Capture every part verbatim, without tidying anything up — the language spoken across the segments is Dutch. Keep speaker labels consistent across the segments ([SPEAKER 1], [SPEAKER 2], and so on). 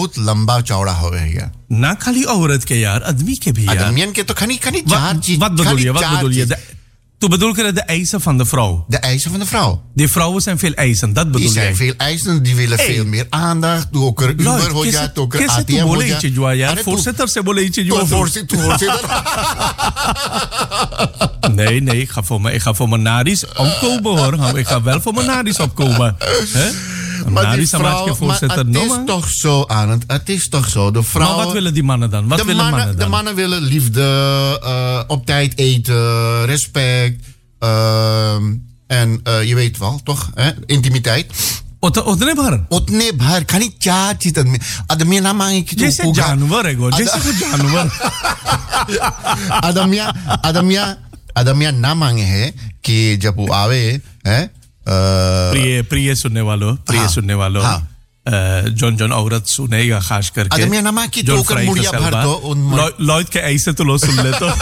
[SPEAKER 1] बहुत लंबा चौड़ा हो गया
[SPEAKER 2] ना खाली औरत के यार आदमी के भी यार
[SPEAKER 1] आदमियन के तो खनी खनी चार चीज
[SPEAKER 2] wat bedoel je wat bedoel je toen bedoel ik de eisen van de vrouw
[SPEAKER 1] de eisen van de vrouw
[SPEAKER 2] die vrouwen zijn veel eisen dat bedoel
[SPEAKER 1] je die zijn veel eisen die willen hey. veel meer aandacht doe ook er Uber हो जाए तो कर A T M हो जाए
[SPEAKER 2] यार voorzitter से बोले iets
[SPEAKER 1] जो voorzitter voorzitter
[SPEAKER 2] nee nee ik ga voor me ik ga voor mijn naris opkomen hoor ik ga wel voor mijn naris opkomen hè
[SPEAKER 1] maar die vrouw, maar het is no, toch zo aan het, het is toch zo, de vrouwen...
[SPEAKER 2] Maar wat willen die mannen dan? Wat
[SPEAKER 1] de,
[SPEAKER 2] willen
[SPEAKER 1] mannen,
[SPEAKER 2] mannen dan?
[SPEAKER 1] De mannen willen liefde, uh, op tijd eten, respect, uh, en uh, je weet wel, toch, hè? Intimiteit.
[SPEAKER 2] उतने भर
[SPEAKER 1] उतने भर खाली चार चीज आदमी आदमी ना मांगे कि
[SPEAKER 2] जैसे जानवर है गो जैसे कोई जानवर
[SPEAKER 1] आदमिया आदमिया आदमिया ना मांगे है कि जब वो आवे है
[SPEAKER 2] प्रिय प्रिय सुनने वालों प्रिय सुनने वालों जॉन जॉन औरत सुनेगा खास करके
[SPEAKER 1] आदमी ना मां की तो कर मुड़िया भर दो
[SPEAKER 2] लॉयड के ऐसे तो लो सुन ले तो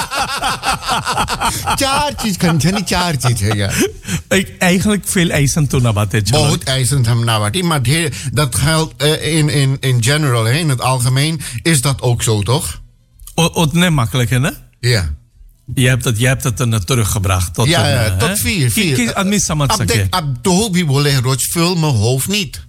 [SPEAKER 1] चार चीज कंचनी चार चीज है यार
[SPEAKER 2] eigenlijk veel eisen toen nabatte
[SPEAKER 1] बहुत eisen हम nabati maar dat geldt in in in general in het algemeen is dat ook zo toch
[SPEAKER 2] utne makkelijk hè
[SPEAKER 1] ja
[SPEAKER 2] Je hebt het, je hebt het er teruggebracht tot
[SPEAKER 1] ja,
[SPEAKER 2] een,
[SPEAKER 1] ja, tot vier. vier.
[SPEAKER 2] Kijk, admi samad sake.
[SPEAKER 1] Ab to bhi bole roz vul mijn hoofd niet.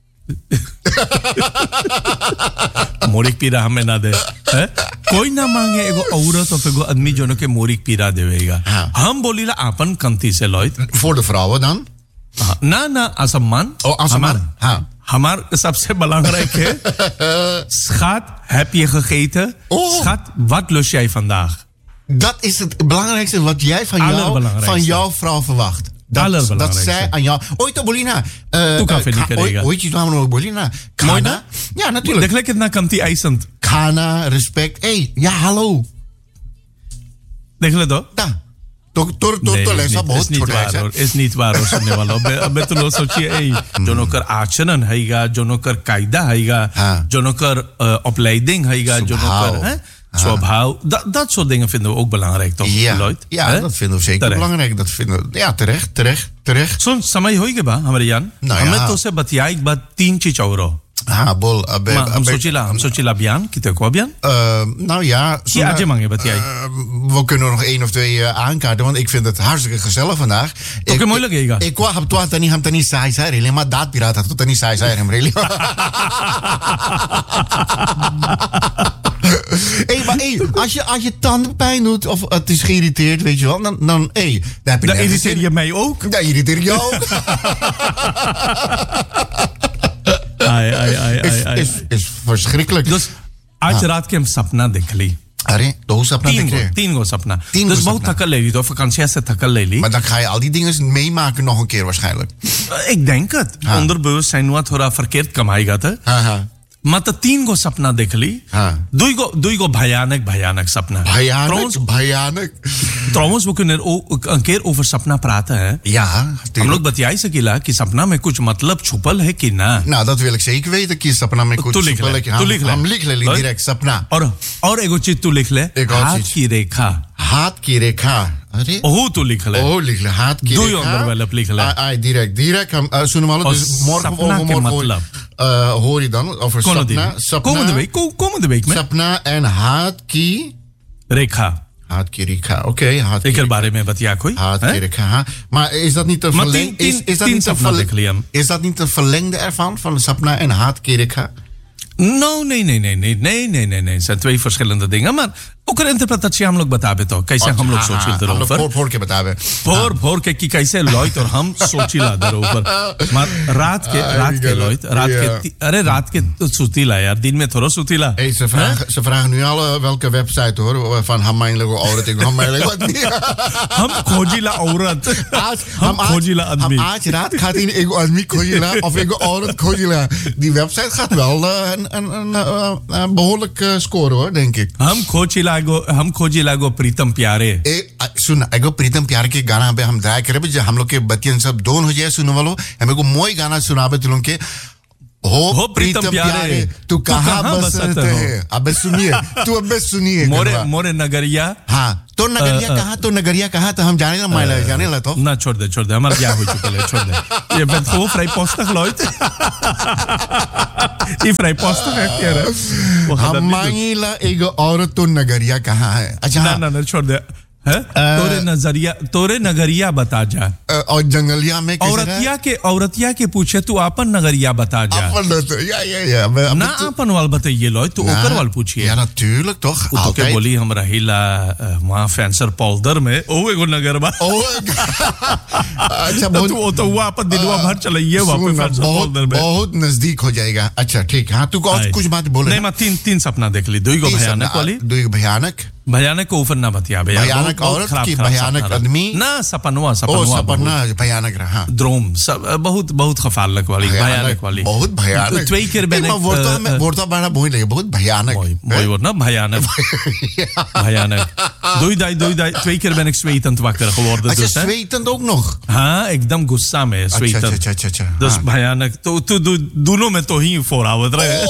[SPEAKER 2] मोरिक पीरा हमें ना दे कोई ना मांगे एगो औरत of एगो आदमी जो के मोरिक पीरा देवेगा हम बोलीला आपन कंती से Lloyd
[SPEAKER 1] voor de vrouwen dan
[SPEAKER 2] ना ना als een man
[SPEAKER 1] oh als een man
[SPEAKER 2] हाँ हमार सबसे belangrijk है schat heb je gegeten
[SPEAKER 1] oh.
[SPEAKER 2] schat wat lust jij vandaag
[SPEAKER 1] dat is het belangrijkste wat jij van jou van jouw vrouw verwacht. Dat, dat zij aan jou. Ooit op Bolina. Ooit je kwam nog Bolina. Kana? Ja, natuurlijk.
[SPEAKER 2] De lekker naar kanti eisend.
[SPEAKER 1] Kana, respect. Hey, ja, hallo.
[SPEAKER 2] Denk je dat?
[SPEAKER 1] Ja. Tor tor tor tor les
[SPEAKER 2] is niet waar hoor. Is niet waar hoor. सुनने वालों. अब तो लोग सोचिए hey, जोनों कर आचरण हैगा, जोनों कर कायदा हैगा, जोनों कर opleiding हैगा, जोनों कर हैं. Zwabhou, dat, dat soort dingen vinden we ook belangrijk, toch?
[SPEAKER 1] Ja,
[SPEAKER 2] Lloyd?
[SPEAKER 1] ja He? dat vinden we zeker terecht. belangrijk. Dat vinden we, ja, terecht, terecht, terecht.
[SPEAKER 2] Soms, samay hoige ba, हमारे यान?
[SPEAKER 1] Nou ja.
[SPEAKER 2] हमें तो से बतियाई एक बात तीन चीज और
[SPEAKER 1] हाँ बोल अब
[SPEAKER 2] हम सोचिला हम सोचिला बयान कितने को बयान
[SPEAKER 1] nou ja
[SPEAKER 2] की आज मांगे बतियाई
[SPEAKER 1] we kunnen nog één of twee uh, aankaarten want ik vind het hartstikke gezellig vandaag
[SPEAKER 2] ik mooi लगेगा
[SPEAKER 1] ik wou heb toch tani हम tani saai saai really maar dat piraat had tani saai saai hem really Hey, maar hey, als je, als je tandenpijn doet of het is geïrriteerd, weet je wel, dan, dan, hey, dan heb je
[SPEAKER 2] dan irriteer je mij ook?
[SPEAKER 1] Dan irriteer je jou ook.
[SPEAKER 2] Ai, ai, ai,
[SPEAKER 1] is,
[SPEAKER 2] ai,
[SPEAKER 1] is, is verschrikkelijk.
[SPEAKER 2] Dus आज रात के हम सपना देख ली
[SPEAKER 1] अरे दो सपना
[SPEAKER 2] तीन
[SPEAKER 1] देख रहे
[SPEAKER 2] तीन गो सपना
[SPEAKER 1] तीन
[SPEAKER 2] dus बहुत थकल ले ली तो vakantie से थकल ले ली
[SPEAKER 1] maar dan ga je al die dingen meemaken nog een keer waarschijnlijk
[SPEAKER 2] ik denk het onderbewustzijn हुआ थोड़ा verkeerd कमाएगा था
[SPEAKER 1] हाँ हाँ
[SPEAKER 2] मतलब तीन गो सपना देख ली
[SPEAKER 1] हाँ
[SPEAKER 2] दुई गो दुई गो भयानक भयानक सपना
[SPEAKER 1] भयानक trouwens, भयानक
[SPEAKER 2] trouwens we kunnen er een keer over सपना praten hè
[SPEAKER 1] ja
[SPEAKER 2] हम लोग बतियाई सकीला कि सपना में कुछ मतलब छुपल है कि ना
[SPEAKER 1] nou dat wil ik zeker weten कि सपना में कुछ छुपल है कि हम हम लिख ले direct सपना
[SPEAKER 2] और और एगो चीज तू लिख ले हाथ की रेखा
[SPEAKER 1] हाथ की रेखा अरे
[SPEAKER 2] ओह तू लिख ले
[SPEAKER 1] ओह लिख ले हाथ की
[SPEAKER 2] रेखा दो अंदर वाला लिख ले
[SPEAKER 1] आई direct direct हम सुन वालों dus morgen overmorgen Uh, hoor je dan over sapna, sapna
[SPEAKER 2] komende week komende week में
[SPEAKER 1] sapna en haat की
[SPEAKER 2] रेखा
[SPEAKER 1] haat की रेखा oké okay, haat
[SPEAKER 2] की बारे में बतिया कोई
[SPEAKER 1] haat की रेखा maar is dat niet een verleng is is dat niet een verleng is dat niet een verlengde ervan van sapna en haat की रेखा
[SPEAKER 2] No, nee, nee, nee, nee, nee, nee, nee, nee. Het zijn twee verschillende dingen, maar ook een interpretatie हम लोग बतावे तो कैसे हम लोग सोचिल दरोवर
[SPEAKER 1] फोर फोर के बतावे
[SPEAKER 2] फोर फोर के कि कैसे लॉयड और हम सोचिला दरोवर maar raad के raad के लॉयड रात के अरे रात के सुतीला यार दिन में थोड़ा सुतीला
[SPEAKER 1] hey, ze vragen ze vragen nu al welke website hoor van हम eigenlijk औरत ik हम eigenlijk wat niet
[SPEAKER 2] हम खोजिला औरत
[SPEAKER 1] आज
[SPEAKER 2] हम खोजिला आदमी
[SPEAKER 1] हम आज रात खाती एक आदमी खोजिला of एक औरत खोजिला die website gaat wel een een een behoorlijk score hoor denk ik
[SPEAKER 2] हम खोजिला हम खोजी लागो प्रीतम प्यारे
[SPEAKER 1] ए सुन एगो प्रीतम प्यारे के गाना पे हम ट्राई करे जो हम लोग के बतियन सब दोन हो जाए सुनने वालों हमें को मोई गाना सुनाबे तुम लोग के हो, हो प्रीतम प्यारे, प्यारे तू कहाँ बसते है अब सुनिए तू अब सुनिए
[SPEAKER 2] मोरे मोरे नगरिया
[SPEAKER 1] हाँ तो नगरिया कहा तो नगरिया कहा तो हम जाने ना माइला जाने ला तो
[SPEAKER 2] ना छोड़ दे छोड़ दे हमारा क्या हो चुका है छोड़ दे ये बंद हो फ्राई पोस्टक लॉयट ये फ्राई पोस्टक है क्या
[SPEAKER 1] हम माइला एक औरत तो नगरिया कहा है
[SPEAKER 2] अच्छा ना ना ना छोड़ दे है तोरे नजरिया तोरे नगरिया बता जा
[SPEAKER 1] और जंगलिया में
[SPEAKER 2] औरतिया के औरतिया के पूछे तू अपन नगरिया बता जा
[SPEAKER 1] अपन तो या या या
[SPEAKER 2] ना अपन वाल बताइए लो तू ओकर वाल पूछिए
[SPEAKER 1] ja natuurlijk toch
[SPEAKER 2] altijd तो बोली हम रहीला वहां फैंसर पोल्डर में ओ एगो नगर बा
[SPEAKER 1] ओ अच्छा बहुत
[SPEAKER 2] तू तो हुआ अपन दिनवा भर चलाइए वहां पे फैंसर पोल्डर में
[SPEAKER 1] बहुत नजदीक हो जाएगा अच्छा ठीक हां तू कुछ बात बोले
[SPEAKER 2] नहीं मैं तीन तीन सपना देख ली दो ही भयानक वाली
[SPEAKER 1] दो ही भयानक
[SPEAKER 2] भयानक को ऊपर ना बतिया
[SPEAKER 1] भयानक औरत की भयानक आदमी
[SPEAKER 2] ना सपनवा सपनवा
[SPEAKER 1] सपना भयानक रहा
[SPEAKER 2] द्रोम बहुत बहुत खफालक वाली भयानक वाली
[SPEAKER 1] बहुत भयानक
[SPEAKER 2] त्वेई केर बेने
[SPEAKER 1] वोर्ता में वोर्ता बड़ा बोल लगे बहुत भयानक
[SPEAKER 2] मोय वो ना भयानक भयानक दोई दाई दोई दाई त्वेई केर ben ik zwetend wakker geworden
[SPEAKER 1] dus hè zwetend ook nog
[SPEAKER 2] ha ekdam gussa में zwetend
[SPEAKER 1] अच्छा अच्छा अच्छा
[SPEAKER 2] dus भयानक तो तू दोनों में तो ही voorhouden रहे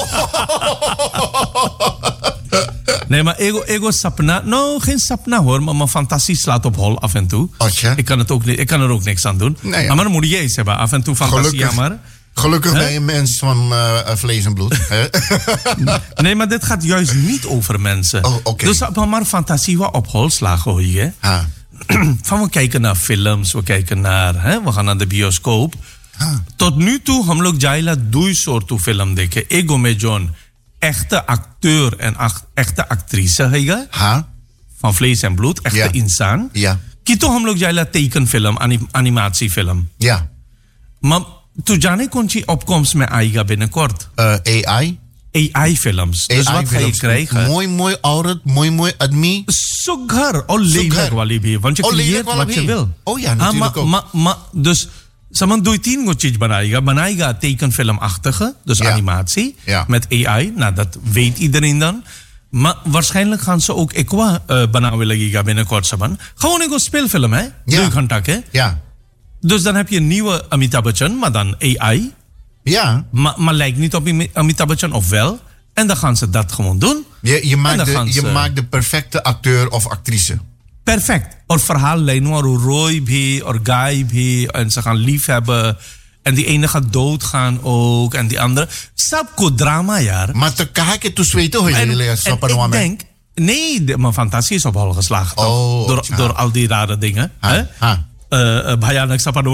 [SPEAKER 2] Nee, maar ego, ego sapna. Nou, geen sapna hoor, maar mijn fantasie slaat op hol af en toe.
[SPEAKER 1] Okay.
[SPEAKER 2] Ik kan het ook niet, ik kan er ook niks aan doen. Nee, ja. Maar dan moet je eens hebben, af en toe fantasie,
[SPEAKER 1] gelukkig,
[SPEAKER 2] maar.
[SPEAKER 1] Gelukkig ben je een mens van uh, vlees en bloed.
[SPEAKER 2] Nee, maar dit gaat juist niet over mensen.
[SPEAKER 1] Oh, okay.
[SPEAKER 2] Dus maar fantasie wat op hol slagen hoor je.
[SPEAKER 1] Ha.
[SPEAKER 2] Van we kijken naar films, we kijken naar, hè, we gaan naar de bioscoop. Ha. Tot nu toe, हम लोग जाइला दुई सोर्तु film देखे. Ego में zone echte acteur en acht, echte actrice है
[SPEAKER 1] हाँ
[SPEAKER 2] van vlees en bloed echte
[SPEAKER 1] ja.
[SPEAKER 2] इंसान
[SPEAKER 1] ja
[SPEAKER 2] कि तो हम लोग जाइला tekenfilm anim, animatiefilm
[SPEAKER 1] ja
[SPEAKER 2] maar tu जाने कौन सी opkomst में आएगा binnenkort
[SPEAKER 1] uh, A I
[SPEAKER 2] A I films dus
[SPEAKER 1] A I
[SPEAKER 2] wat ga je krijgen
[SPEAKER 1] mooi mooi औरत mooi mooi आदमी
[SPEAKER 2] सुघर और lelijk वाली भी want je creëert wat je wil
[SPEAKER 1] oh ja natuurlijk ook
[SPEAKER 2] maar maar dus Saman doe tien go चीज बनाएगा बनाएगा tekenfilmachtige dus ja. animatie
[SPEAKER 1] ja.
[SPEAKER 2] met A I nou dat weet iedereen dan maar waarschijnlijk gaan ze ook Equa uh, बनावे लगेगा binnenkort saman gewoon een speelfilm hè
[SPEAKER 1] ja.
[SPEAKER 2] drie घंटा के
[SPEAKER 1] ja
[SPEAKER 2] dus dan heb je een nieuwe Amitabh Bachchan maar dan A I
[SPEAKER 1] ja
[SPEAKER 2] maar maar lijkt niet op Amitabh Bachchan of wel en dan gaan ze dat gewoon doen
[SPEAKER 1] je, je maakt de, je
[SPEAKER 2] ze...
[SPEAKER 1] maakt de perfecte acteur of actrice
[SPEAKER 2] perfect और verhaallijn waar Roy भी और Guy भी en ze gaan lief hebben en die ene gaat doodgaan ook en die andere सबको drama यार
[SPEAKER 1] maar te कहा कि तू स्वेतो हो जाएगा
[SPEAKER 2] सपनवा में ik denk nee de, mijn fantasie is op hol geslagen
[SPEAKER 1] oh,
[SPEAKER 2] door, door al die rare dingen
[SPEAKER 1] ha,
[SPEAKER 2] hè
[SPEAKER 1] ha.
[SPEAKER 2] Uh, भयानक सपनों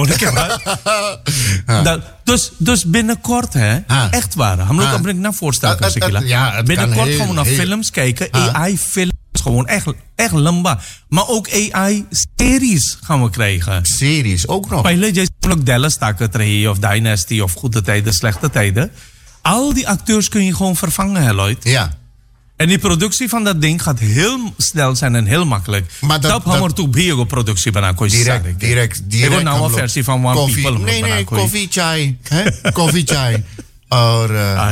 [SPEAKER 2] dus dus binnenkort hè ha. echt waar हम लोग अपने ना voorstellen kan sikila
[SPEAKER 1] ja,
[SPEAKER 2] binnenkort gaan we naar films kijken ha. A I films gewoon echt echt lamba maar ook A I series gaan we krijgen
[SPEAKER 1] series ook nog
[SPEAKER 2] पहले जैसे लोग Dallas ताकत रही of Dynasty of goede tijden slechte tijden al die acteurs kun je gewoon vervangen hè Lloyd
[SPEAKER 1] ja
[SPEAKER 2] en die productie van dat ding gaat heel snel zijn en heel makkelijk.
[SPEAKER 1] Maar dat
[SPEAKER 2] hammer toe biego productie bijna koos
[SPEAKER 1] direct direct direct
[SPEAKER 2] een oude versie van One
[SPEAKER 1] coffee,
[SPEAKER 2] People.
[SPEAKER 1] Nee nee koffie chai, hè? Koffie chai. और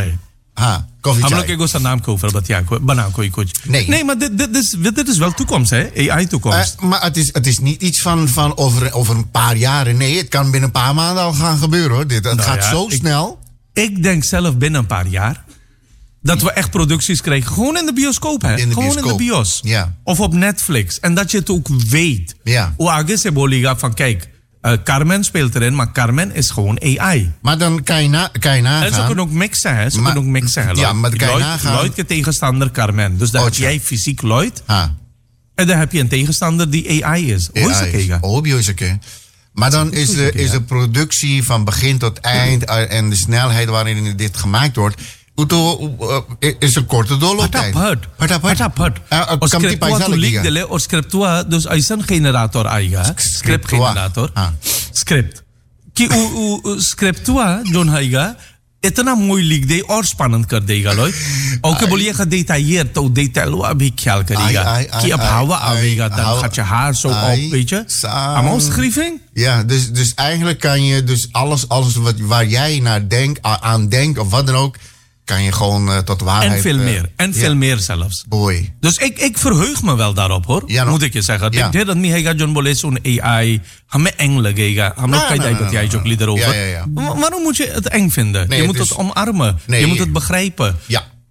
[SPEAKER 1] हाँ koffie chai.
[SPEAKER 2] हम लोग एक नाम को ऊपर बतिया को बना कोई कुछ.
[SPEAKER 1] Nee.
[SPEAKER 2] Nee, maar dit dit is dit is wel toekomst hè, A I toekomst.
[SPEAKER 1] Uh, maar het is het is niet iets van van over over een paar jaren. Nee, het kan binnen een paar maanden al gaan gebeuren hoor. Dit het nou gaat ja, zo
[SPEAKER 2] ik,
[SPEAKER 1] snel.
[SPEAKER 2] Ik denk zelf binnen een paar jaar. Dat we echt producties krijgen. Gewoon in de bioscoop, hè?
[SPEAKER 1] In de
[SPEAKER 2] Gewoon
[SPEAKER 1] bioscoop.
[SPEAKER 2] in de bios.
[SPEAKER 1] Ja.
[SPEAKER 2] Of op Netflix. En dat je het ook weet.
[SPEAKER 1] Ja.
[SPEAKER 2] Hoe Agis Eboliga van kijk, uh, Carmen speelt erin, maar Carmen is gewoon A I.
[SPEAKER 1] Maar dan kan je, na, kan je nagaan.
[SPEAKER 2] En ze kunnen ook mixen, hè? Ze
[SPEAKER 1] maar,
[SPEAKER 2] kunnen ook mixen, hè?
[SPEAKER 1] Ja, maar dan kan je
[SPEAKER 2] Lloyd,
[SPEAKER 1] nagaan.
[SPEAKER 2] Lloyd tegenstander Carmen. Dus dan oh, heb jij fysiek Lloyd.
[SPEAKER 1] Ha.
[SPEAKER 2] En dan heb je een tegenstander die A I is. Hoe is het?
[SPEAKER 1] Oh, oké. Maar dan is de, is de productie van begin tot eind en de snelheid waarin dit gemaakt wordt. Uto is een korte doorlooptijd.
[SPEAKER 2] Patapad. Patapad. और स्क्रिप्टवा तो लिख देले और स्क्रिप्टवा dus ऐसा generator आएगा script generator script कि उ स्क्रिप्टवा जोन आएगा इतना मोई लिख दे और स्पन्नंद कर देगा लोग और के बोलिए का detailleerd तो detailवा भी ख्याल करेगा कि अब हवा आवेगा dan gaat je haar zo op weet je allemaal schrijving
[SPEAKER 1] ja dus dus eigenlijk kan je dus alles alles wat waar jij naar denkt aan denkt of wat dan ook kan je gewoon uh, tot waarheid...
[SPEAKER 2] En veel meer. En
[SPEAKER 1] uh,
[SPEAKER 2] veel
[SPEAKER 1] ja.
[SPEAKER 2] meer zelfs.
[SPEAKER 1] Boy.
[SPEAKER 2] Dus ik, ik verheug me wel daarop, hoor.
[SPEAKER 1] Ja, no?
[SPEAKER 2] Moet ik je zeggen.
[SPEAKER 1] Ja.
[SPEAKER 2] Ik denk dat mij John Bolet zo'n A I... Hame eng legega. Hame kan je dat jij ook lieder over.
[SPEAKER 1] Ja, ja, ja.
[SPEAKER 2] Maar waarom moet je het eng vinden?
[SPEAKER 1] Nee,
[SPEAKER 2] je
[SPEAKER 1] het
[SPEAKER 2] moet
[SPEAKER 1] is...
[SPEAKER 2] het omarmen.
[SPEAKER 1] Nee,
[SPEAKER 2] je moet het begrijpen.
[SPEAKER 1] Ja.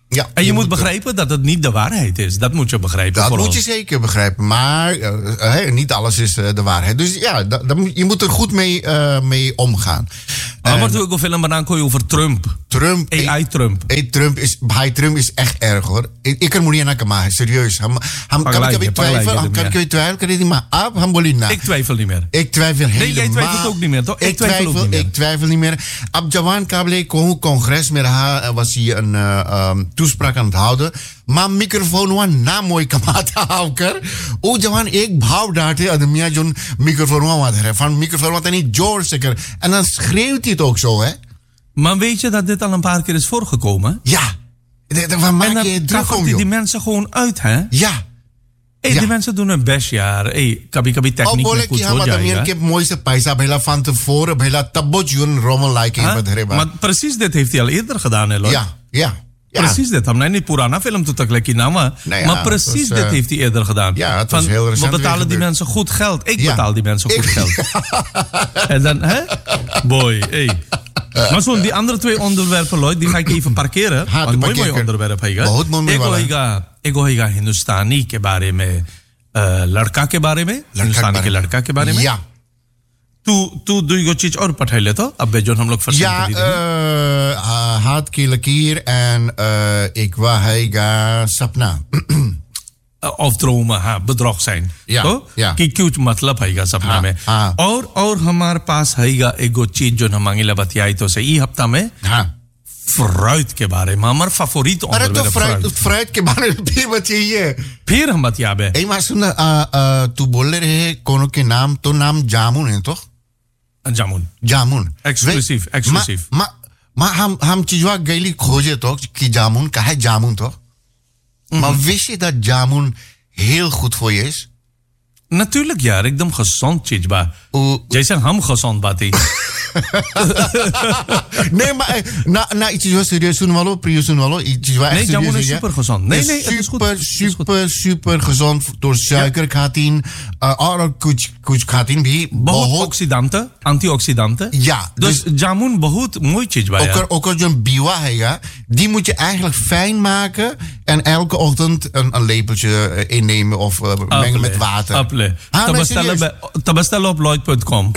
[SPEAKER 2] Ja, en je, je moet, moet begrijpen dat het niet de waarheid is. Dat moet je begrijpen.
[SPEAKER 1] Dat moet je zeker begrijpen. Maar uh, niet alles is uh, de waarheid. Dus ja, da, da, je moet er goed mee, uh, mee omgaan.
[SPEAKER 2] Maar wat doe ik film bedanken over Trump?
[SPEAKER 1] Trump.
[SPEAKER 2] A I Trump.
[SPEAKER 1] A I Trump is, bij Trump is echt erg hoor. Ik kan niet naar maken, serieus. Ham, ham, kan ik twijfelen? Kan ik twijfelen? Kan ik maar ab, ham bolina.
[SPEAKER 2] Ik twijfel niet meer.
[SPEAKER 1] Ik twijfel helemaal.
[SPEAKER 2] Nee, jij twijfelt ook niet meer, toch? Ik,
[SPEAKER 1] ik twijfel, twijfel ook niet meer. Ik twijfel niet meer. Ab Jawan Kable kon congres met haar was hij een uh, um, toespraak aan het houden. Maar microfoon wan na mooi kamata houker. O Jawan, ik bouw daar te ademia zo'n microfoon wan wat her. Van microfoon wat en niet George zeker. En dan schreeuwt hij het ook zo, hè?
[SPEAKER 2] Maar weet je dat dit al een paar keer is voorgekomen?
[SPEAKER 1] Ja. Waar maak je het druk om,
[SPEAKER 2] joh? Die mensen gewoon uit, hè?
[SPEAKER 1] Ja.
[SPEAKER 2] Hey, ja. Die mensen doen hun best, ja. Hey, kabi kabi techniek
[SPEAKER 1] oh,
[SPEAKER 2] goed
[SPEAKER 1] ja, maar ik heb mooiste paisa bijna van tevoren, bijna tabotjun rommel like
[SPEAKER 2] huh? Maar precies dit heeft hij al eerder gedaan, hè, Lloyd?
[SPEAKER 1] Ja, ja. Ja.
[SPEAKER 2] Precies dit. Hij niet Purana film tot ik lekker naam, maar,
[SPEAKER 1] nee, ja,
[SPEAKER 2] maar precies was, dit uh, heeft hij eerder gedaan.
[SPEAKER 1] Ja, het was van, heel recent.
[SPEAKER 2] We betalen die mensen goed geld. Ik
[SPEAKER 1] ja.
[SPEAKER 2] betaal die mensen goed
[SPEAKER 1] ik,
[SPEAKER 2] geld. En dan, hè? Boy, hey. Uh, maar zo, die andere twee onderwerpen, Lloyd, die ga ik even parkeren.
[SPEAKER 1] हाँ,
[SPEAKER 2] want mooi mooi onderwerp है
[SPEAKER 1] बहुत मोमी वाला
[SPEAKER 2] है एक होगा हिंदुस्तानी के बारे में लड़का के बारे में हिंदुस्तानी के लड़का के बारे में
[SPEAKER 1] या
[SPEAKER 2] तू तू दो चीज और पढ़ाई ले तो अब जो हम लोग फर्स्ट
[SPEAKER 1] ja uh, हाथ की लकीर en uh, ik waheगा सपना
[SPEAKER 2] of dromen, हाँ bedrog zijn
[SPEAKER 1] या,
[SPEAKER 2] तो
[SPEAKER 1] या.
[SPEAKER 2] कि कुछ मतलब हैगा सपना
[SPEAKER 1] हाँ,
[SPEAKER 2] में
[SPEAKER 1] हाँ.
[SPEAKER 2] और और हमारे पास हैगा एगो चीज जो हम मांगे बतियाई तो से ई हफ्ता में
[SPEAKER 1] हाँ
[SPEAKER 2] फ्राइड के बारे में हमारा फेवरेट
[SPEAKER 1] अरे तो फ्राइड फ्राइड के बारे में भी बतियाइए
[SPEAKER 2] फिर हम बतियाबे
[SPEAKER 1] ए मां सुन तू बोल रहे कोनो के नाम तो नाम जामुन है तो
[SPEAKER 2] जामुन
[SPEAKER 1] जामुन
[SPEAKER 2] एक्सक्लूसिव एक्सक्लूसिव
[SPEAKER 1] मा मा हम हम चीजवा गईली खोजे तो कि जामुन का है जामुन तो Mm-hmm. Maar wist je dat jamun heel goed voor je is?
[SPEAKER 2] Natuurlijk ja, एकदम gezond चीज बा जैसे हम gezond बाती
[SPEAKER 1] nee maar na na iets wat serieus doen wallo prioos doen wallo iets wat
[SPEAKER 2] echt serieus is super gezond nee nee
[SPEAKER 1] het is super super super gezond door suiker gaat in और कुछ कुछ खाती भी
[SPEAKER 2] बहुत oxidant antioxidanten
[SPEAKER 1] ja
[SPEAKER 2] dus jamun बहुत mooi चीज बा
[SPEAKER 1] ook ook als je een biwa है die moet je eigenlijk fijn maken en elke ochtend een, een lepeltje innemen of uh, mengen met water
[SPEAKER 2] appele te bestellen op lloyd punt com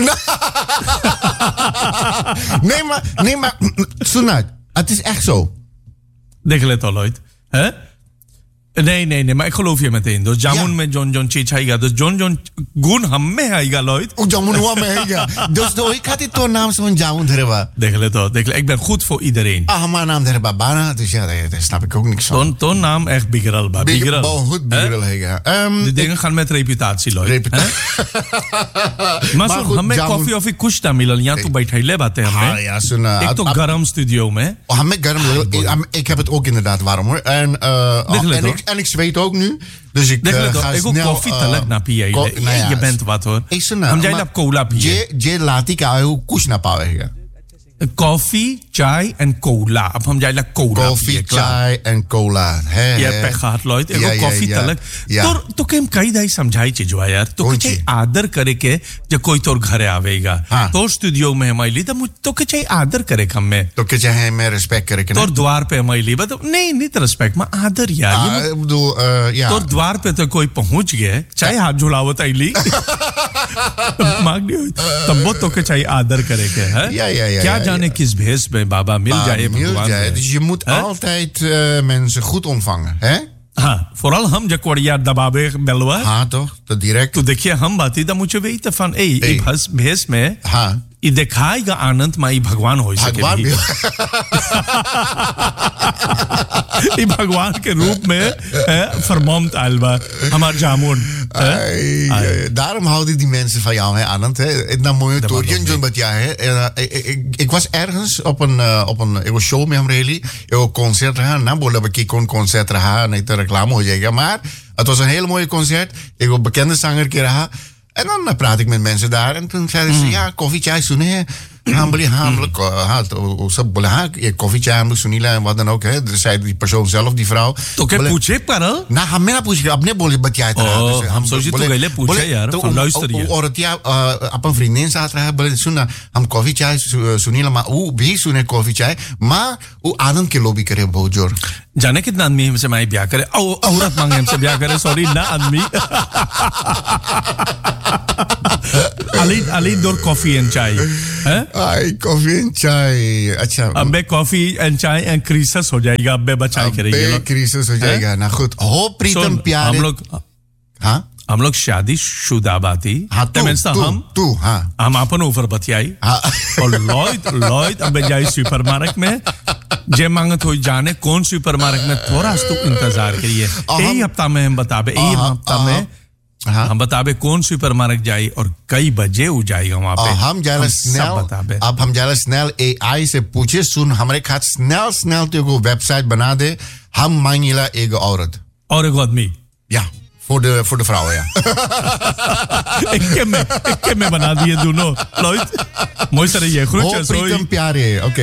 [SPEAKER 1] nee maar nee maar Sunat het is echt zo
[SPEAKER 2] denk je het al Lloyd hè Nee, nee, nee, maar ik geloof je meteen. Dus jamun ja. met John John Chich आएगा. Dus John John गुण हम में आएगा Lloyd.
[SPEAKER 1] Oh, jamun हुआ में आएगा. Dus de ik had dit toch naam zo'n jamun धरवा.
[SPEAKER 2] Denk je toch? Denk je, ik ben goed voor iedereen.
[SPEAKER 1] Ah, mijn naam धरवा bana. Dus ja, daar snap ik ook niks van.
[SPEAKER 2] Ton, ton naam echt biggeral, ba. Biggeral.
[SPEAKER 1] Big, goed biggeral है. Um,
[SPEAKER 2] Die dingen gaan met reputatie, Lloyd.
[SPEAKER 1] Reputatie.
[SPEAKER 2] maar zo, हमें कॉफी ऑफी कुछ ना मिलल. यहाँ तो बैठे बातें हमने.
[SPEAKER 1] हाँ यार सुना.
[SPEAKER 2] एक तो गरम studio में.
[SPEAKER 1] हमें गरम. Ik heb het ook inderdaad warm hoor. En en ik en ik zweet ook nu. Dus ik uh, ga
[SPEAKER 2] ik
[SPEAKER 1] snel...
[SPEAKER 2] Ik ook koffie telek na piye.
[SPEAKER 1] Ko, nou ja,
[SPEAKER 2] je bent wat hoor.
[SPEAKER 1] Ik zeg nou...
[SPEAKER 2] Ham jij lap cola piye.
[SPEAKER 1] Je, je laat ik jou kush na paweega.
[SPEAKER 2] Koffie, chai en cola. Ab ham jij lap cola
[SPEAKER 1] Koffie, chai en cola.
[SPEAKER 2] Je hebt pech gehad, Lloyd. Ik ook koffie telek. तो तो केम कई दाई समझाई चीज हुआ यार तो कुछ आदर करे के जब कोई तोर घरे आवेगा तो स्टूडियो में हमारी ली तो तो कुछ आदर करे हम में
[SPEAKER 1] तो कुछ है मैं रिस्पेक्ट करे के
[SPEAKER 2] तोर द्वार पे हमारी ली तो नहीं नहीं तो रिस्पेक्ट में आदर यार
[SPEAKER 1] ये bedoel ja
[SPEAKER 2] तोर द्वार पे तो कोई पहुंच गए चाहे हाथ झुलावत आईली मांग नहीं तब तो कुछ आदर करे के है
[SPEAKER 1] ja ja ja
[SPEAKER 2] क्या जाने किस भेष में बाबा मिल जाए
[SPEAKER 1] भगवान dus je moet altijd mensen goed ontvangen hè
[SPEAKER 2] हाँ, vooral हम जब कोड़िया दबावे बेलवा
[SPEAKER 1] हाँ तो तो direct
[SPEAKER 2] तो देखिए हम बाती तो मुझे वही तो फन ए ये भस भेष में
[SPEAKER 1] हाँ
[SPEAKER 2] ये दिखाएगा आनंद माई भगवान हो सके
[SPEAKER 1] भगवान
[SPEAKER 2] ये भगवान के रूप में vermomd alba हमार जामुन
[SPEAKER 1] daarom houden die mensen van jou hè Anand hè na mooie toerien doen wat jij hè ik was ergens op een op een ik was show met hem really ik concert gaan na bolle ik kon concert gaan niet de reclame हो जाएगा maar het was een hele mooie concert ik was bekende zanger keer en dan praat ik met mensen daar en toen zeiden ze ja koffie chai सुने हम बोले हाँ हम हाँ तो सब बोले हाँ ये कॉफी चाय हम लोग सुनीला है वादन हो गए zei die persoon zelf die vrouw
[SPEAKER 2] तो क्या पूछे पर
[SPEAKER 1] ना हमें ना पूछ अपने बोले बतियाए
[SPEAKER 2] था हम सोचे तो गले पूछे यार
[SPEAKER 1] from luister je और त्या अपन vriendin साथ रहा बोले सुना हम कॉफी चाय सुनीला मा वो भी सुने कॉफी चाय माँ वो आनंद के लोभी करे बहुत जोर
[SPEAKER 2] जाने कितना आदमी हमसे माई ब्याह करे औ, औरत मांगे हमसे ब्याह करे सॉरी ना आदमी अली अली दो कॉफी एंड चाय
[SPEAKER 1] आई कॉफी एंड चाय अच्छा
[SPEAKER 2] अबे कॉफी एंड चाय एंड क्रीसेस हो जाएगा अबे बचाई करेंगे
[SPEAKER 1] अबे क्रीसेस हो जाएगा ना खुद हो प्रीतम प्यारे
[SPEAKER 2] हम लोग
[SPEAKER 1] हाँ
[SPEAKER 2] हम लोग शादी शुदा बाती
[SPEAKER 1] हाँ तू तू
[SPEAKER 2] हम
[SPEAKER 1] तू हाँ
[SPEAKER 2] हम अपन ऊपर बतियाई और लॉयड लॉयड अबे जाई सुपरमार्केट में जे मांगत हो जाने कौन सुपरमार्केट में थोड़ा सा तो इंतजार करिए यही हफ्ता में हम बताबे यही हफ्ता में हाँ? हम बताबे कौन सुपरमार्केट जाई और कई बजे हो जाएगा वहां पे
[SPEAKER 1] हम जाला स्नेल अब हम जाला स्नेल एआई से पूछे सुन हमारे खात स्नेल स्नेल तो को वेबसाइट बना दे हम मांगेला एक औरत
[SPEAKER 2] और एक आदमी
[SPEAKER 1] या for the for the Frau या
[SPEAKER 2] एक में एक में बना दिए दोनों लॉयड मोय सरे ये खुश
[SPEAKER 1] प्रीतम प्यारे ओके